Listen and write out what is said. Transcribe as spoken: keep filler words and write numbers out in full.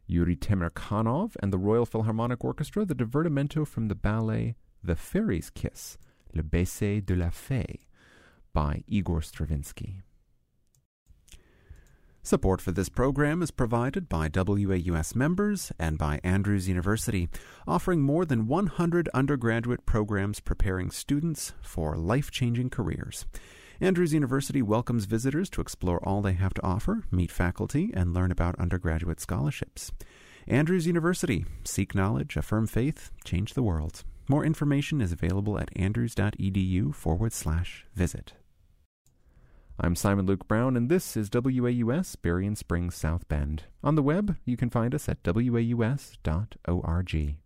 Yuri Temirkanov and the Royal Philharmonic Orchestra, the divertimento from the ballet The Fairy's Kiss, Le Baiser de la Fée, by Igor Stravinsky. Support for this program is provided by W A U S members and by Andrews University, offering more than one hundred undergraduate programs preparing students for life-changing careers. Andrews University welcomes visitors to explore all they have to offer, meet faculty, and learn about undergraduate scholarships. Andrews University. Seek knowledge, affirm faith, change the world. More information is available at andrews.edu forward slash visit. I'm Simon Luke Brown, and this is W A U S Berrien Springs South Bend. On the web, you can find us at w a u s dot org.